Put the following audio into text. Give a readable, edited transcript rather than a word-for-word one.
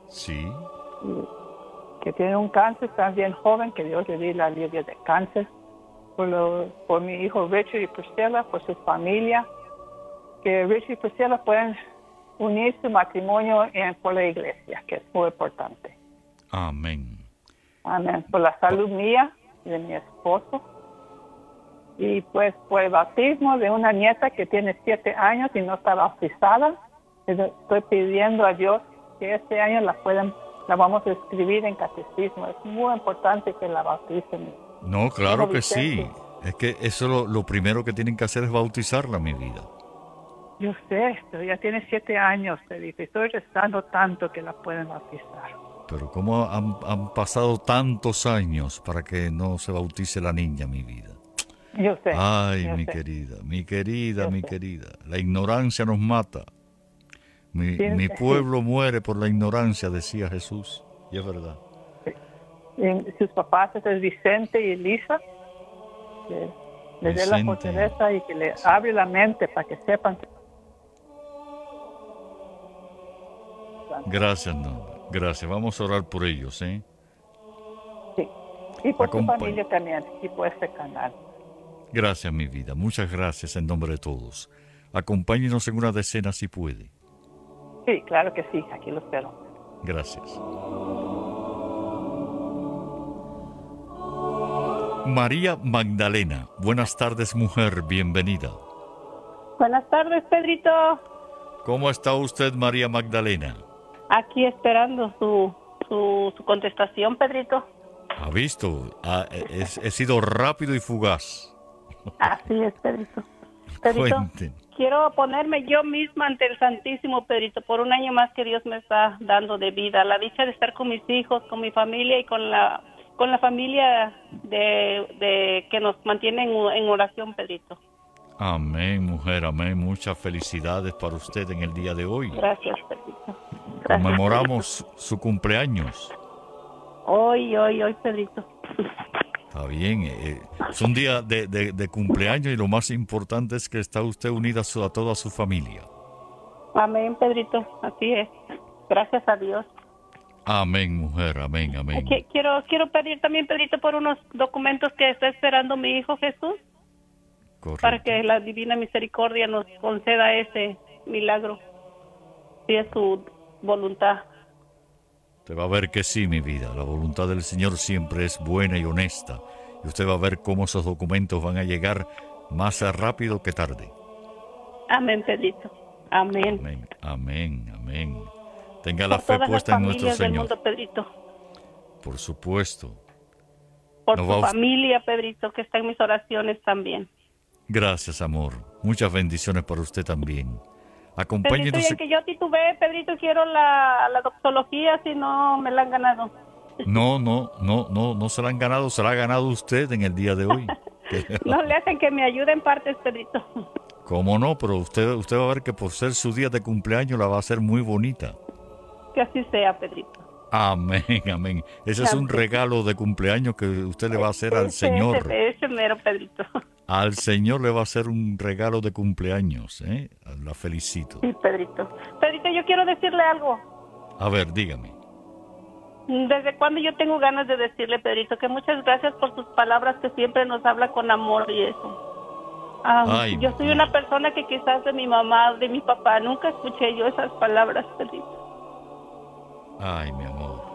Sí. Que tiene un cáncer también joven, que Dios le dé la alivio de cáncer. Por mi hijo Richard y Priscilla, por su familia, que Richard y Priscilla puedan unir su matrimonio por la iglesia, que es muy importante. Amén. Amén. Por la salud mía y de mi esposo. Y pues por el bautismo de una nieta que tiene 7 años y no está bautizada. Estoy pidiendo a Dios que este año la vamos a escribir en catecismo. Es muy importante que la bauticen. No, claro que sí. Es que eso lo primero que tienen que hacer es bautizarla, mi vida. Yo sé, pero ya tiene 7 años, Pedrito. Estoy rezando tanto que la pueden bautizar. Pero ¿cómo han pasado tantos años para que no se bautice la niña, mi vida? Yo sé. Ay, Yo mi sé. querida, mi querida, Yo mi sé. querida. La ignorancia nos mata. Sí, Mi sí. pueblo muere por la ignorancia, decía Jesús. Y es verdad. Y sus papás, es Vicente y Elisa, que les dé la Vicente. fortaleza y que le Sí. abre la mente para que sepan. Gracias, no. Gracias. Vamos a orar por ellos, ¿eh? Sí. Y por su Acompañ. familia también, y por este canal. Gracias, mi vida. Muchas gracias en nombre de todos. Acompáñenos en una decena si puede. Sí, claro que sí, aquí lo espero. Gracias. María Magdalena. Buenas tardes, mujer. Bienvenida. Buenas tardes, Pedrito. ¿Cómo está usted, María Magdalena? Aquí esperando su contestación, Pedrito. ¿Ha visto? He sido rápido y fugaz. Así es, Pedrito. Pedrito, Cuenten. quiero ponerme yo misma ante el Santísimo, Pedrito, por un año más que Dios me está dando de vida. La dicha de estar con mis hijos, con mi familia y con la familia de que nos mantiene en oración, Pedrito. Amén, mujer, amén. Muchas felicidades para usted en el día de hoy. Gracias, Pedrito. Gracias, Conmemoramos su cumpleaños. Hoy, Pedrito. Está bien. Es un día de cumpleaños y lo más importante es que está usted unida a toda su familia. Amén, Pedrito. Así es. Gracias a Dios. Amén, mujer, amén, amén. Quiero pedir también, Pedrito, por unos documentos que está esperando mi hijo Jesús. Correcto. Para que la divina misericordia nos conceda ese milagro, si es su voluntad. Usted va a ver que sí, mi vida. La voluntad del Señor siempre es buena y honesta. Y usted va a ver cómo esos documentos van a llegar más rápido que tarde. Amén, Pedrito. Amén. Amén, amén, amén. Tenga la Por fe todas las puesta en nuestro familias del Señor. mundo, Pedrito. Por supuesto. Por No su va usted... familia, Pedrito, que está en mis oraciones también. Gracias, amor. Muchas bendiciones para usted también. Pedrito, Acompáñenos. y el que yo titubeé, Pedrito, quiero la doxología, si no me la han ganado. No se la han ganado, se la ha ganado usted en el día de hoy. No le hacen que me ayuden partes, Pedrito. ¿Cómo no? Pero usted va a ver que por ser su día de cumpleaños la va a hacer muy bonita. Que así sea, Pedrito. Amén, amén. Ese es un regalo de cumpleaños que usted le va a hacer al Señor. Ese mero, Pedrito. Al Señor le va a hacer un regalo de cumpleaños, ¿eh? La felicito. Sí, Pedrito. Pedrito, yo quiero decirle algo. A ver, dígame. ¿Desde cuándo yo tengo ganas de decirle, Pedrito, que muchas gracias por sus palabras, que siempre nos habla con amor y eso? Ay, yo soy una persona que quizás de mi mamá, de mi papá, nunca escuché yo esas palabras, Pedrito. Ay, mi amor.